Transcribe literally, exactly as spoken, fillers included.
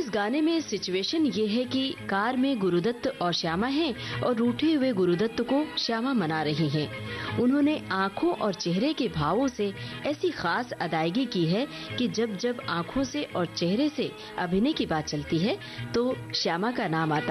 इस गाने में सिचुएशन ये है कि कार में गुरुदत्त और श्यामा हैं और रूठे हुए गुरुदत्त को श्यामा मना रही हैं। उन्होंने आंखों और चेहरे के भावों से ऐसी खास अदायगी की है कि जब जब आंखों से और चेहरे से अभिनय की बात चलती है तो श्यामा का नाम आता है।